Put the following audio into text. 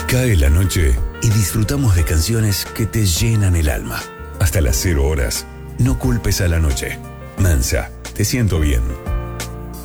Cae la noche y disfrutamos de canciones que te llenan el alma. Hasta las 0 horas, no culpes a la noche. Mansa, te siento bien.